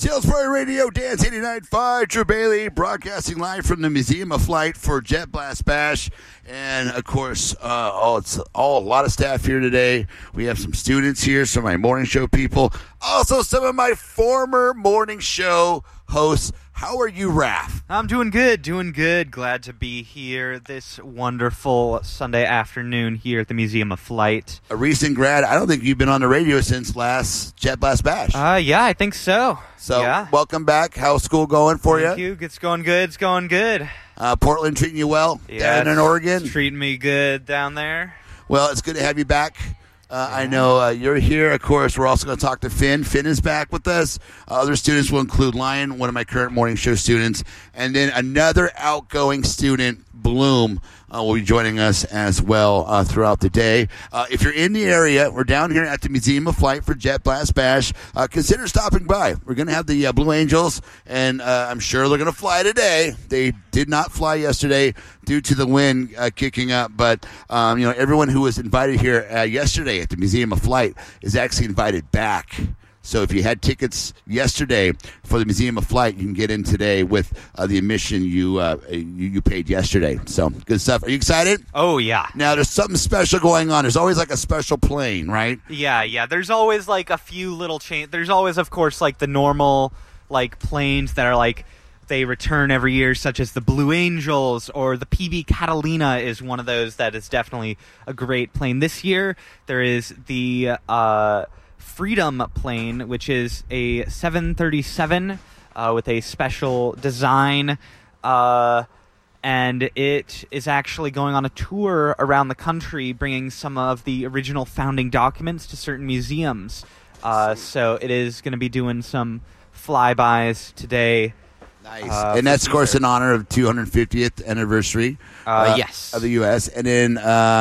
Seattle's Party Radio, Dance 89.5, Drew Bailey, broadcasting live from the Museum of Flight for Jet Blast Bash. And, of course, it's a lot of staff here today. We have some students here, some of my morning show people, also some of my former morning show hosts. How are you, Raph? I'm doing good. Glad to be here this wonderful Sunday afternoon here at the Museum of Flight. A recent grad. I don't think you've been on the radio since last Jet Blast Bash. Yeah, I think so. So, Welcome back. How's school going for you? Thank you. It's going good. Portland treating you well down in Oregon? It's treating me good down there. Well, it's good to have you back. I know you're here. Of course, we're also going to talk to Finn. Finn is back with us. Other students will include Lion, one of my current morning show students, and then another outgoing student, Bloom, will be joining us as well throughout the day. If you're in the area, we're down here at the Museum of Flight for Jet Blast Bash. Consider stopping by. We're going to have the Blue Angels, and I'm sure they're going to fly today. They did not fly yesterday due to the wind kicking up, but everyone who was invited here yesterday at the Museum of Flight is actually invited back. So if you had tickets yesterday for the Museum of Flight, you can get in today with the admission you paid yesterday. So good stuff. Are you excited? Oh, yeah. Now, there's something special going on. There's always like a special plane, right? Yeah. There's always like a few little changes. There's always, of course, like the normal like planes that are like they return every year, such as the Blue Angels or the PB Catalina is one of those that is definitely a great plane. This year, there is the Freedom plane, which is a 737 with a special design, and it is actually going on a tour around the country, bringing some of the original founding documents to certain museums. So it is going to be doing some flybys today. Nice. And that's, of course, in honor of 250th anniversary yes. of the U.S. And then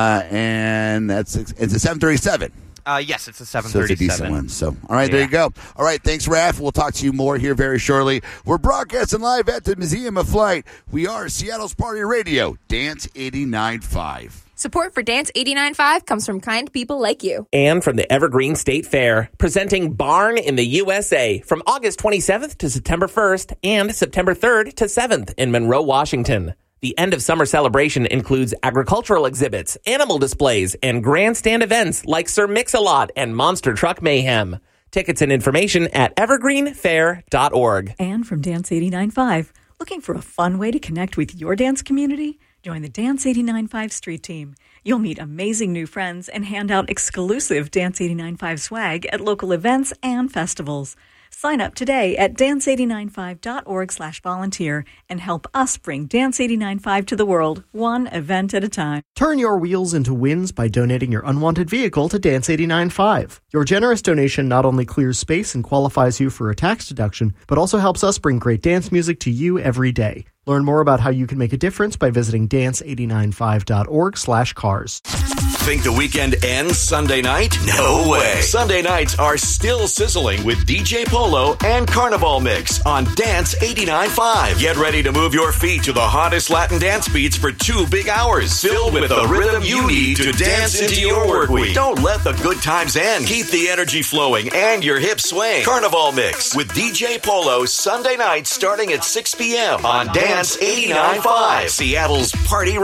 it's a 737. Yes, it's a 737. So it's a decent one. So, all right, There you go. All right, thanks, Raph. We'll talk to you more here very shortly. We're broadcasting live at the Museum of Flight. We are Seattle's Party Radio, Dance 89.5. Support for Dance 89.5 comes from kind people like you. And from the Evergreen State Fair, presenting Barn in the USA from August 27th to September 1st and September 3rd to 7th in Monroe, Washington. The end of summer celebration includes agricultural exhibits, animal displays, and grandstand events like Sir Mix-a-Lot and Monster Truck Mayhem. Tickets and information at evergreenfair.org. And from Dance 89.5, looking for a fun way to connect with your dance community? Join the Dance 89.5 Street Team. You'll meet amazing new friends and hand out exclusive Dance 89.5 swag at local events and festivals. Sign up today at dance895.org/volunteer and help us bring Dance 89.5 to the world, one event at a time. Turn your wheels into wins by donating your unwanted vehicle to Dance 89.5. Your generous donation not only clears space and qualifies you for a tax deduction, but also helps us bring great dance music to you every day. Learn more about how you can make a difference by visiting dance895.org/cars. Think the weekend ends Sunday night? No way. Sunday nights are still sizzling with DJ Polo and Carnival Mix on Dance 89.5. Get ready to move your feet to the hottest Latin dance beats for 2 big hours, filled with the rhythm you need to dance into your work week. Don't let the good times end. Keep the energy flowing and your hips swaying. Carnival Mix with DJ Polo Sunday night starting at 6 p.m. on Dance 89.5, Seattle's Party